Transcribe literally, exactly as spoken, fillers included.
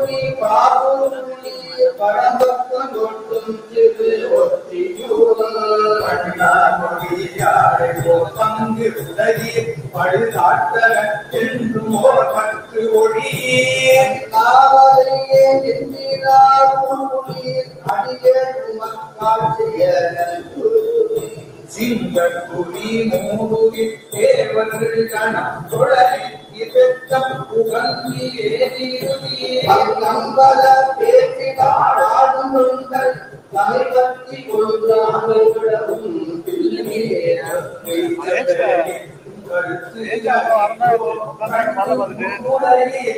பரம்பக்கம் கொட்டும் சிறு ஒற்றியூர் பங்கு உலகி பழுதாட்ட என்றும் ஓர் பற்று ஒளி காவலையே நின்றார் அடியே காட்சிய சிங்கக்குடி மூடுகி தேவர்கள் கணம் தொடரி இதற்கம் புகழ்ந்தியே நம்பல பேசி பாடாடும் நுண்கள் தலைவத்தி கொள்ளாமலும் கருத்து